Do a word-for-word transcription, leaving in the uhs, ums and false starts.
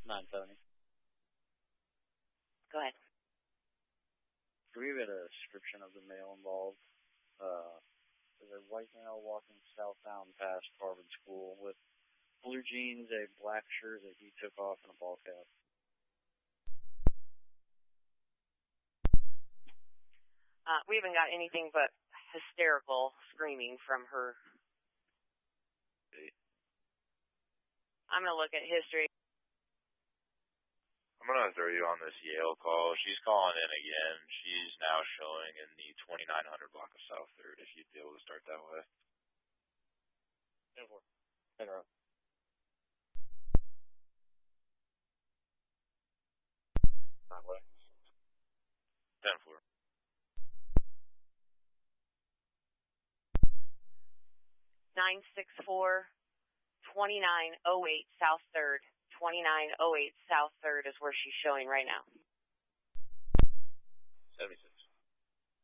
nine seventy. Go ahead. Can we get a description of the male involved? Uh, there's a white male walking southbound past Harvard School with blue jeans, a black shirt that he took off, and a ball cap. Uh, we haven't got anything but hysterical screaming from her. I'm going to look at history. I'm going to throw you on this Yale call. She's calling in again. She's now showing in the twenty-nine hundred block of South third, if you'd be able to start that way. ten four. ten four. That way. ten four. nine six four, two nine zero eight South third. twenty-nine oh eight South third is where she's showing right now.